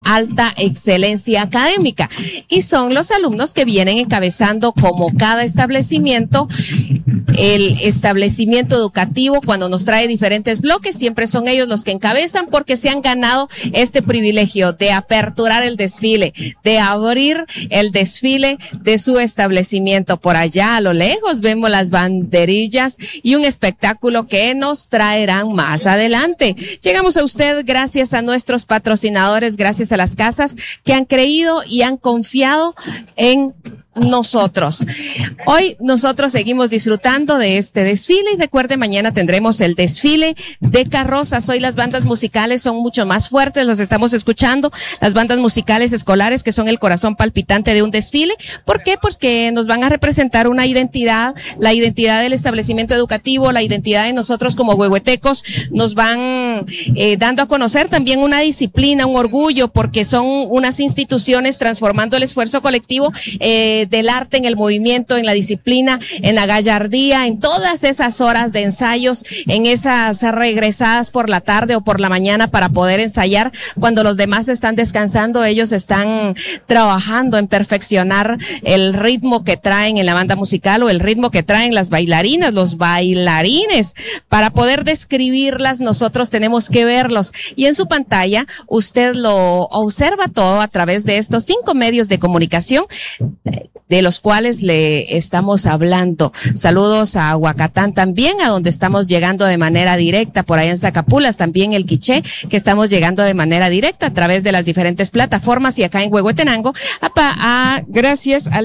alta excelencia académica. Y son los alumnos que vienen encabezando como cada establecimiento, el establecimiento educativo cuando nos trae diferentes bloques, siempre son ellos los que encabezan porque se han ganado este privilegio de aperturar el desfile, de abrir el desfile de su establecimiento. Por allá a lo lejos vemos las banderillas y un espectáculo que nos traerán más adelante. Llegamos a usted gracias a nuestros patrocinadores, gracias a las casas que han creído y han confiado en nosotros. Hoy nosotros seguimos disfrutando de este desfile y recuerde, mañana tendremos el desfile de carrozas. Hoy las bandas musicales son mucho más fuertes, los estamos escuchando, las bandas musicales escolares que son el corazón palpitante de un desfile. ¿Por qué? Pues que nos van a representar una identidad, la identidad del establecimiento educativo, la identidad de nosotros como huehuetecos, nos van dando a conocer también una disciplina, un orgullo, porque son unas instituciones transformando el esfuerzo colectivo del arte en el movimiento, en la disciplina, en la gallardía, en todas esas horas de ensayos, en esas regresadas por la tarde o por la mañana para poder ensayar cuando los demás están descansando. Ellos están trabajando en perfeccionar el ritmo que traen en la banda musical o el ritmo que traen las bailarinas, los bailarines. Para poder describirlas, nosotros tenemos que verlos. Y en su pantalla, usted lo observa todo a través de estos 5 medios de comunicación de los cuales le estamos hablando. Saludos a Huacatán también, a donde estamos llegando de manera directa, por allá en Zacapulas, también el Quiché, que estamos llegando de manera directa a través de las diferentes plataformas, y acá en Huehuetenango, gracias al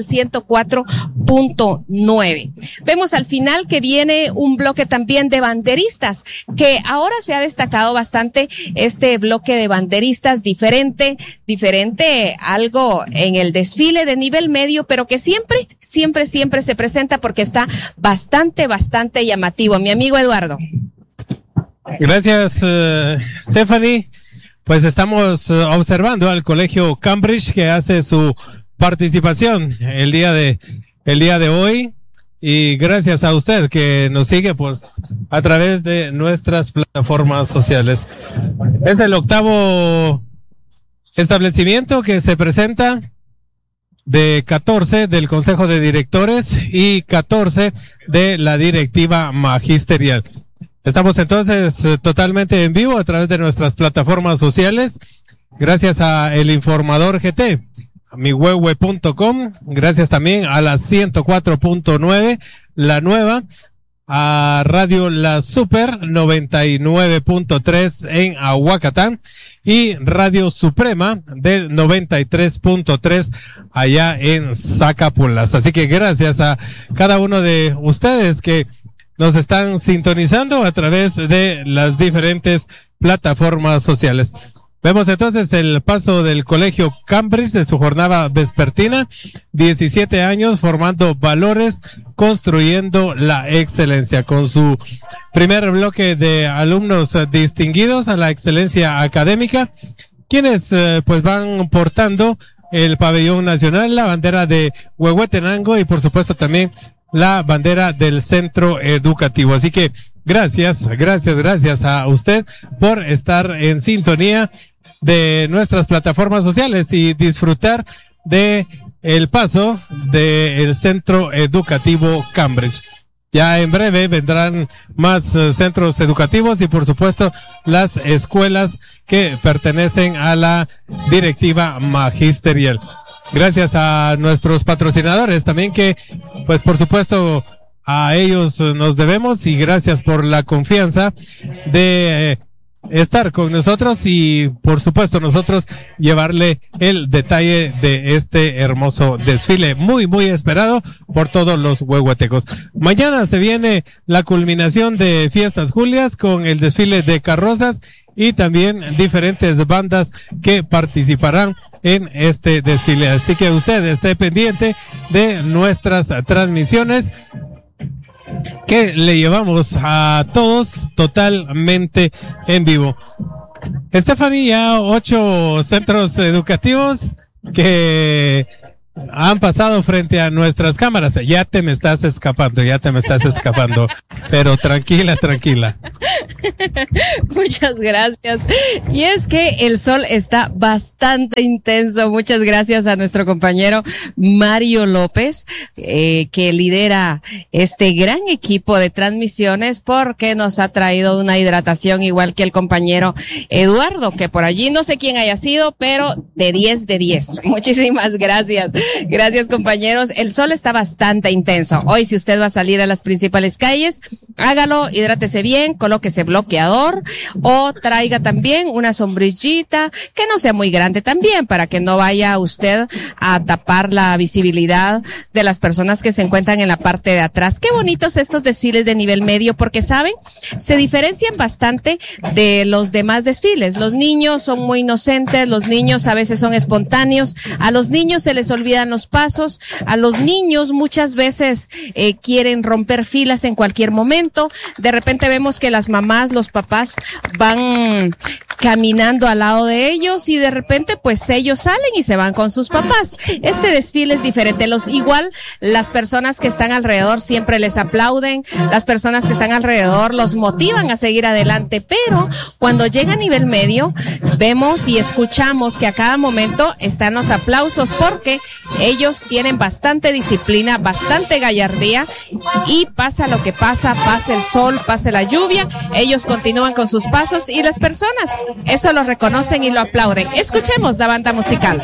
104.9. Vemos al final que viene un bloque también de banderistas, que ahora se ha destacado bastante este bloque de banderistas diferente, algo en el desfile de nivel medio, pero que siempre se presenta porque está bastante llamativo. Mi amigo Eduardo. Gracias, Stephanie. Pues estamos observando al Colegio Cambridge, que hace su participación el día de hoy, y gracias a usted que nos sigue pues a través de nuestras plataformas sociales. Es el 8º establecimiento que se presenta de 14 del Consejo de Directores y 14 de la directiva magisterial. Estamos entonces totalmente en vivo a través de nuestras plataformas sociales, gracias a El Informador GT, a mihuehue.com, gracias también a la 104.9, la nueva, a Radio La Super 99.3 en Ahuacatán y Radio Suprema del 93.3 allá en Zacapulas. Así que gracias a cada uno de ustedes que nos están sintonizando a través de las diferentes plataformas sociales. Vemos entonces el paso del Colegio Cambridge de su jornada vespertina, 17 años formando valores, construyendo la excelencia, con su primer bloque de alumnos distinguidos a la excelencia académica, quienes pues van portando el pabellón nacional, la bandera de Huehuetenango y por supuesto también la bandera del centro educativo. Así que gracias a usted por estar en sintonía de nuestras plataformas sociales y disfrutar de el paso del centro educativo Cambridge. Ya en breve vendrán más centros educativos y por supuesto las escuelas que pertenecen a la directiva magisterial. Gracias a nuestros patrocinadores también, que pues por supuesto a ellos nos debemos, y gracias por la confianza de estar con nosotros y por supuesto nosotros llevarle el detalle de este hermoso desfile muy esperado por todos los huehuetecos. Mañana se viene la culminación de Fiestas Julias con el desfile de carrozas y también diferentes bandas que participarán en este desfile. Así que usted esté pendiente de nuestras transmisiones que le llevamos a todos totalmente en vivo. Stephanie, ya 8 centros educativos que han pasado frente a nuestras cámaras. Ya te me estás escapando, pero tranquila. Muchas gracias. Y es que el sol está bastante intenso. Muchas gracias a nuestro compañero Mario López, que lidera este gran equipo de transmisiones, porque nos ha traído una hidratación igual que el compañero Eduardo, que por allí no sé quién haya sido, pero de 10 de 10. Muchísimas gracias. Gracias, compañeros. El sol está bastante intenso. Hoy, si usted va a salir a las principales calles, hágalo, hidrátese bien, colóquese bloqueador o traiga también una sombrillita que no sea muy grande también, para que no vaya usted a tapar la visibilidad de las personas que se encuentran en la parte de atrás. Qué bonitos estos desfiles de nivel medio, porque saben, se diferencian bastante de los demás desfiles. Los niños son muy inocentes, los niños a veces son espontáneos, a los niños se les olvidan los pasos, a los niños muchas veces quieren romper filas en cualquier momento. De repente vemos que las mamás, los papás van caminando al lado de ellos y de repente pues ellos salen y se van con sus papás. Este desfile es diferente. Igual las personas que están alrededor siempre les aplauden, las personas que están alrededor los motivan a seguir adelante, pero cuando llega a nivel medio vemos y escuchamos que a cada momento están los aplausos, porque ellos tienen bastante disciplina, bastante gallardía, y pasa lo que pasa, pase el sol, pase la lluvia, ellos continúan con sus pasos y las personas eso lo reconocen y lo aplauden. Escuchemos la banda musical.